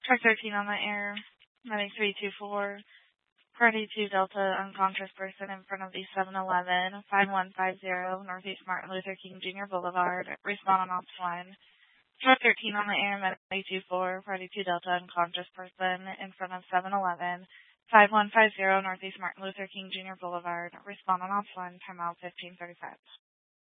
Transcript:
Truck 13 on the air, Medic 324, Party 2 Delta, unconscious person in front of the 7-Eleven, 5150 Northeast Martin Luther King Jr. Boulevard. Respond on ops line. Truck 13 on the air, Medic 324, Party 2 Delta, unconscious person in front of 7-Eleven, 5150 Northeast Martin Luther King Jr. Boulevard. Respond on ops line, timeout 1535.